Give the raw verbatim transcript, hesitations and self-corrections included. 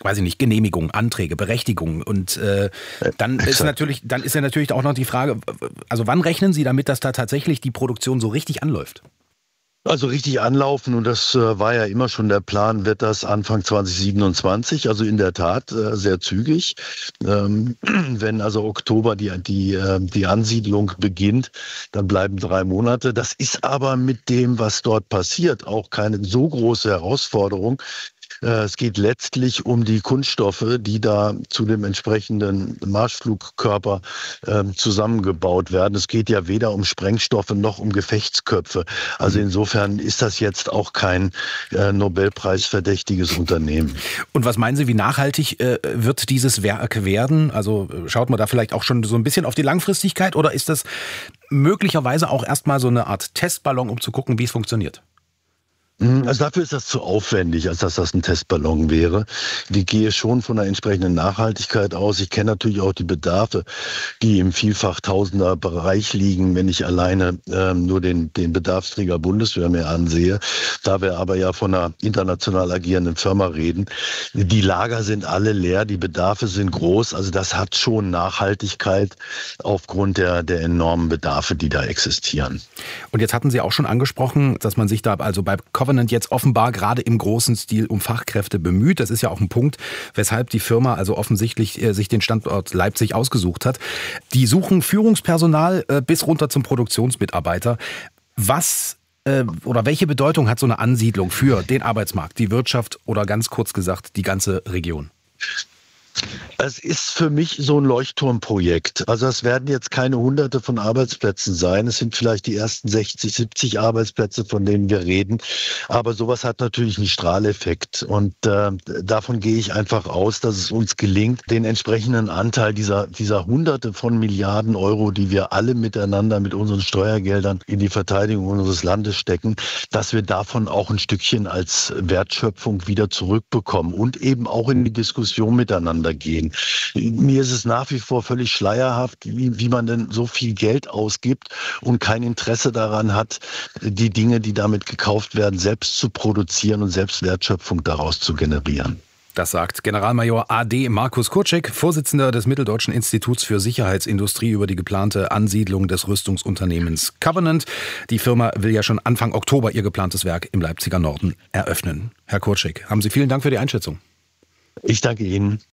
weiß ich nicht, Genehmigungen, Anträge, Berechtigungen. Und äh, dann ist natürlich, dann ist ja natürlich auch noch die Frage, also wann rechnen Sie damit, dass da tatsächlich die Produktion so richtig anläuft? Also richtig anlaufen, und das äh, war ja immer schon der Plan, wird das Anfang zwanzig siebenundzwanzig, also in der Tat äh, sehr zügig. Ähm, wenn also Oktober die, die, äh, die Ansiedlung beginnt, dann bleiben drei Monate. Das ist aber mit dem, was dort passiert, auch keine so große Herausforderung. Es geht letztlich um die Kunststoffe, die da zu dem entsprechenden Marschflugkörper äh, zusammengebaut werden. Es geht ja weder um Sprengstoffe noch um Gefechtsköpfe. Also insofern ist das jetzt auch kein äh, Nobelpreisverdächtiges Unternehmen. Und was meinen Sie, wie nachhaltig äh, wird dieses Werk werden? Also schaut man da vielleicht auch schon so ein bisschen auf die Langfristigkeit, oder ist das möglicherweise auch erstmal so eine Art Testballon, um zu gucken, wie es funktioniert? Also dafür ist das zu aufwendig, als dass das ein Testballon wäre. Die gehe schon von einer entsprechenden Nachhaltigkeit aus. Ich kenne natürlich auch die Bedarfe, die im vielfach Tausender Bereich liegen, wenn ich alleine ähm, nur den, den Bedarfsträger Bundeswehr mir ansehe. Da wir aber ja von einer international agierenden Firma reden. Die Lager sind alle leer, die Bedarfe sind groß. Also das hat schon Nachhaltigkeit aufgrund der, der enormen Bedarfe, die da existieren. Und jetzt hatten Sie auch schon angesprochen, dass man sich da also bei Covenant jetzt offenbar gerade im großen Stil um Fachkräfte bemüht. Das ist ja auch ein Punkt, weshalb die Firma also offensichtlich äh, sich den Standort Leipzig ausgesucht hat. Die suchen Führungspersonal äh, bis runter zum Produktionsmitarbeiter. Was äh, oder welche Bedeutung hat so eine Ansiedlung für den Arbeitsmarkt, die Wirtschaft oder ganz kurz gesagt die ganze Region? Es ist für mich so ein Leuchtturmprojekt. Also es werden jetzt keine Hunderte von Arbeitsplätzen sein. Es sind vielleicht die ersten sechzig, siebzig Arbeitsplätze, von denen wir reden. Aber sowas hat natürlich einen Strahleffekt. Und äh, davon gehe ich einfach aus, dass es uns gelingt, den entsprechenden Anteil dieser, dieser Hunderte von Milliarden Euro, die wir alle miteinander mit unseren Steuergeldern in die Verteidigung unseres Landes stecken, dass wir davon auch ein Stückchen als Wertschöpfung wieder zurückbekommen und eben auch in die Diskussion miteinander gehen. Mir ist es nach wie vor völlig schleierhaft, wie, wie man denn so viel Geld ausgibt und kein Interesse daran hat, die Dinge, die damit gekauft werden, selbst zu produzieren und selbst Wertschöpfung daraus zu generieren. Das sagt Generalmajor A D Markus Kurczyk, Vorsitzender des Mitteldeutschen Instituts für Sicherheitsindustrie, über die geplante Ansiedlung des Rüstungsunternehmens Covenant. Die Firma will ja schon Anfang Oktober ihr geplantes Werk im Leipziger Norden eröffnen. Herr Kurczyk, haben Sie vielen Dank für die Einschätzung. Ich danke Ihnen.